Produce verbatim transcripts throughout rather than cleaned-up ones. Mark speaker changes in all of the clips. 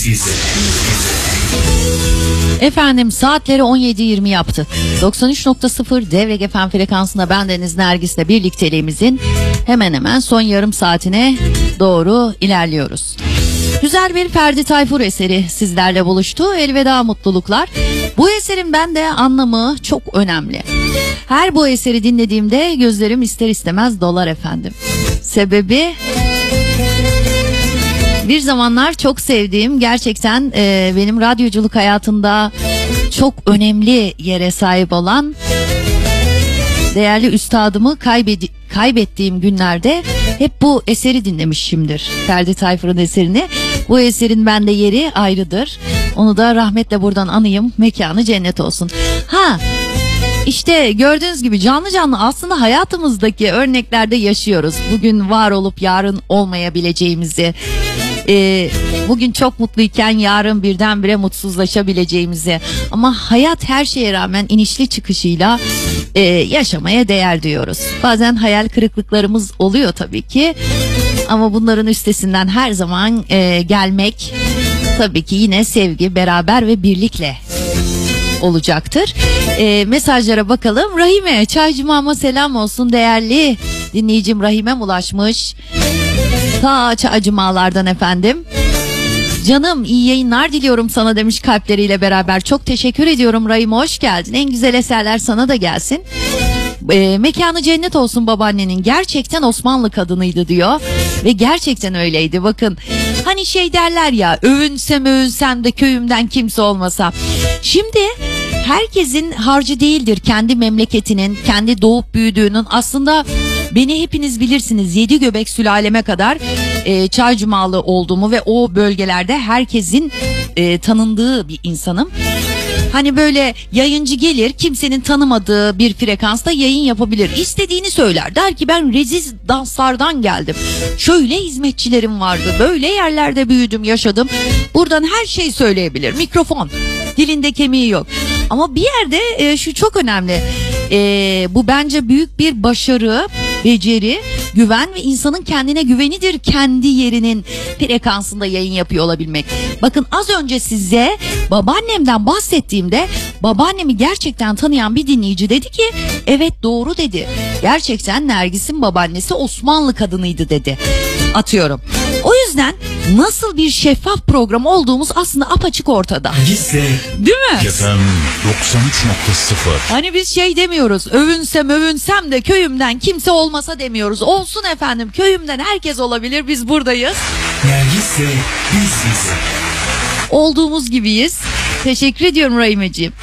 Speaker 1: Efendim saatleri on yedi yirmi yaptık. doksan üç nokta sıfır Devrek F M frekansında bendeniz Nergis'le birlikteliğimizin hemen hemen son yarım saatine doğru ilerliyoruz. Güzel bir Ferdi Tayfur eseri sizlerle buluştu. Elveda mutluluklar. Bu eserin bende anlamı çok önemli. Her bu eseri dinlediğimde gözlerim ister istemez dolar efendim. Sebebi... Bir zamanlar çok sevdiğim, gerçekten e, benim radyoculuk hayatında çok önemli yere sahip olan değerli üstadımı kaybedi- kaybettiğim günlerde hep bu eseri dinlemişimdir. Ferdi Tayfur'un eserini. Bu eserin bende yeri ayrıdır. Onu da rahmetle buradan anayım. Mekanı cennet olsun. Ha, işte gördüğünüz gibi canlı canlı aslında hayatımızdaki örneklerde yaşıyoruz. Bugün var olup yarın olmayabileceğimizi, Ee, bugün çok mutluyken yarın birdenbire mutsuzlaşabileceğimizi, ama hayat her şeye rağmen inişli çıkışıyla e, yaşamaya değer diyoruz. Bazen hayal kırıklıklarımız oluyor tabii ki, ama bunların üstesinden her zaman e, gelmek tabii ki yine sevgi, beraber ve birlikle olacaktır. E, mesajlara bakalım. Rahime, Çaycı Mama selam olsun, değerli dinleyicim Rahim'e ulaşmış. Ta Çaycımalardan efendim. Canım iyi yayınlar diliyorum sana demiş kalpleriyle beraber. Çok teşekkür ediyorum Rahim, hoş geldin. En güzel eserler sana da gelsin. E, mekanı cennet olsun babaannenin. Gerçekten Osmanlı kadınıydı diyor. Ve gerçekten öyleydi. Bakın hani şey derler ya, övünsem övünsem de köyümden kimse olmasa. Şimdi herkesin harcı değildir kendi memleketinin, kendi doğup büyüdüğünün. Aslında beni hepiniz bilirsiniz, yedi göbek sülaleme kadar e, Çaycımalı olduğumu ve o bölgelerde herkesin e, tanındığı bir insanım. Hani böyle yayıncı gelir, kimsenin tanımadığı bir frekansta yayın yapabilir. İstediğini söyler. Der ki ben Reziz danslardan geldim. Şöyle hizmetçilerim vardı. Böyle yerlerde büyüdüm, yaşadım. Buradan her şey söyleyebilir. Mikrofon. Dilinde kemiği yok. Ama bir yerde e, şu çok önemli. E, bu bence büyük bir başarı, beceri, güven ve insanın kendine güvenidir. Kendi yerinin frekansında yayın yapıyor olabilmek. Bakın az önce size babaannemden bahsettiğimde babaannemi gerçekten tanıyan bir dinleyici dedi ki evet doğru dedi. Gerçekten Nergis'in babaannesi Osmanlı kadınıydı dedi. Atıyorum. O yüzden nasıl bir şeffaf program olduğumuz aslında apaçık ortada.
Speaker 2: Gizle.
Speaker 1: Değil mi?
Speaker 2: F M doksan üç nokta sıfır.
Speaker 1: Hani biz şey demiyoruz, övünsem övünsem de köyümden kimse olmasa demiyoruz. Olsun efendim, köyümden herkes olabilir, biz buradayız.
Speaker 2: Nergis'le biz siz.
Speaker 1: Olduğumuz gibiyiz. Teşekkür ediyorum Rahimeciğim.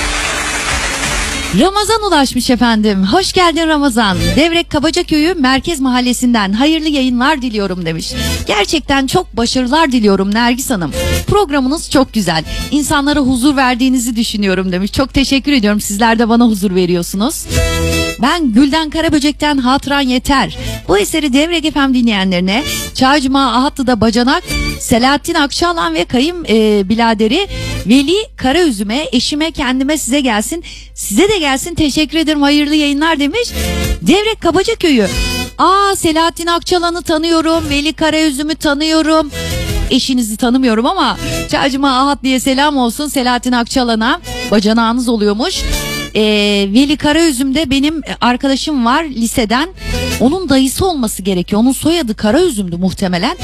Speaker 1: Ramazan ulaşmış efendim. Hoş geldin Ramazan. Devrek Kabacaköy'ü Merkez Mahallesi'nden hayırlı yayınlar diliyorum demiş. Gerçekten çok başarılar diliyorum Nergis Hanım. Programınız çok güzel. İnsanlara huzur verdiğinizi düşünüyorum demiş. Çok teşekkür ediyorum. Sizler de bana huzur veriyorsunuz. Ben Gülden Karaböcek'ten hatıran yeter. Bu eseri Devrek F M dinleyenlerine Çaycıma Ahatlı'da Bacanak, Selahattin Akçaalan ve kayın e, biladeri Veli Karaüzüm'e, eşime, kendime, size gelsin. Size de gelsin. Teşekkür ederim. Hayırlı yayınlar demiş. Devrek Kabacaköy'ü. Aa, Selahattin Akçaalan'ı tanıyorum. Veli Karaüzüm'ü tanıyorum. Eşinizi tanımıyorum ama Çaycıma Ahatlı'ya selam olsun. Selahattin Akçaalan'a bacanağınız oluyormuş. Ee, Veli Karaüzüm'de benim arkadaşım var liseden. Onun dayısı olması gerekiyor. Onun soyadı Karaüzüm'dü muhtemelen.